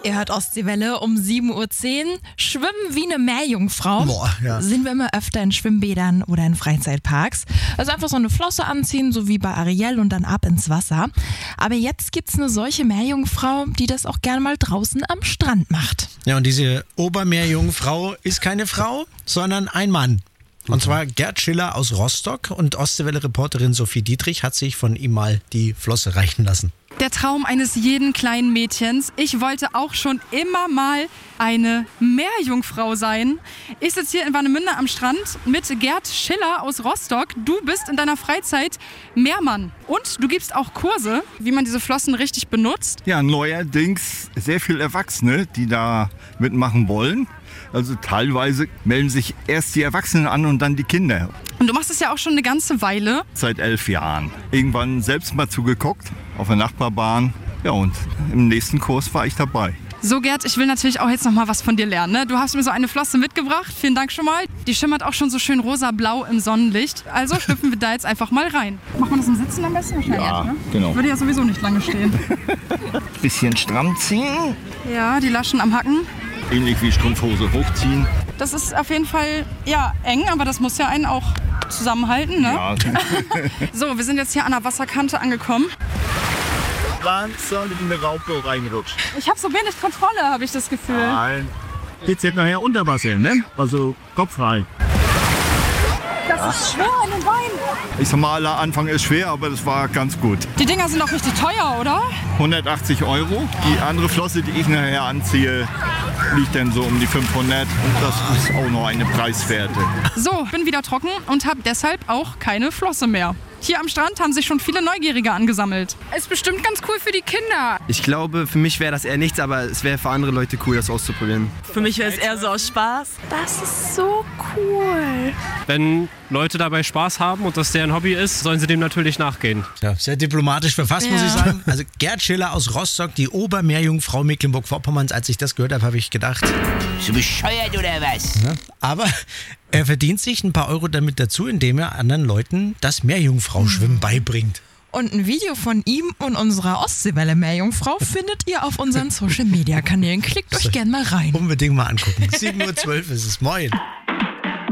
Ihr hört Ostseewelle um 7:10 Uhr. Schwimmen wie eine Meerjungfrau. Boah, ja. Sind wir immer öfter in Schwimmbädern oder in Freizeitparks. Also einfach so eine Flosse anziehen, so wie bei Ariel, und dann ab ins Wasser. Aber jetzt gibt's eine solche Meerjungfrau, die das auch gerne mal draußen am Strand macht. Ja, und diese Obermeerjungfrau ist keine Frau, sondern ein Mann. Und zwar Gerd Schiller aus Rostock, und Ostseewelle-Reporterin Sophie Dietrich hat sich von ihm mal die Flosse reichen lassen. Der Traum eines jeden kleinen Mädchens. Ich wollte auch schon immer mal eine Meerjungfrau sein. Ich sitze hier in Warnemünde am Strand mit Gerd Schiller aus Rostock. Du bist in deiner Freizeit Meermann und du gibst auch Kurse, wie man diese Flossen richtig benutzt. Ja, neuerdings sehr viele Erwachsene, die da mitmachen wollen. Also teilweise melden sich erst die Erwachsenen an und dann die Kinder. Und du machst es ja auch schon eine ganze Weile. Seit 11 Jahren. Irgendwann selbst mal zugeguckt auf der Nachbarbahn. Ja, und im nächsten Kurs war ich dabei. So, Gerd, ich will natürlich auch jetzt noch mal was von dir lernen. Ne? Du hast mir so eine Flosse mitgebracht. Vielen Dank schon mal. Die schimmert auch schon so schön rosa-blau im Sonnenlicht. Also schlüpfen wir da jetzt einfach mal rein. Macht man das im Sitzen am besten wahrscheinlich? Ja, ne? genau. Würde ja sowieso nicht lange stehen. Bisschen stramm ziehen. Ja, die Laschen am Hacken. Ähnlich wie Strumpfhose hochziehen. Das ist auf jeden Fall, ja, eng, aber das muss ja einen auch zusammenhalten, ne? Ja. So, wir sind jetzt hier an der Wasserkante angekommen. Langsam in eine Raupe reingerutscht. Ich habe so wenig Kontrolle, habe ich das Gefühl. Nein. Geht's jetzt nachher unter Wasser, ne? Also Kopf frei. Das ist schwer in den Beinen. Ich sag mal, der Anfang ist schwer, aber das war ganz gut. Die Dinger sind auch richtig teuer, oder? 180 €. Die andere Flosse, die ich nachher anziehe, liegt dann so um die 500. Und das ist auch noch eine preiswerte. So, bin wieder trocken und habe deshalb auch keine Flosse mehr. Hier am Strand haben sich schon viele Neugierige angesammelt. Ist bestimmt ganz cool für die Kinder. Ich glaube, für mich wäre das eher nichts, aber es wäre für andere Leute cool, das auszuprobieren. Für mich wäre es eher so aus Spaß. Das ist so cool. Wenn Leute dabei Spaß haben und das deren Hobby ist, sollen sie dem natürlich nachgehen. Ja, sehr diplomatisch verfasst, muss ich sagen. Also Gerd Schiller aus Rostock, die Obermeerjungfrau Mecklenburg-Vorpommerns. Als ich das gehört habe, habe ich gedacht, Bist du bescheuert oder was? ja, aber er verdient sich ein paar Euro damit dazu, indem er anderen Leuten das Meerjungfrau-Schwimmen beibringt. Und ein Video von ihm und unserer Ostseewelle Meerjungfrau findet ihr auf unseren Social-Media-Kanälen. Klickt euch gerne mal rein. Unbedingt mal angucken. 7:12 Uhr ist es. Moin.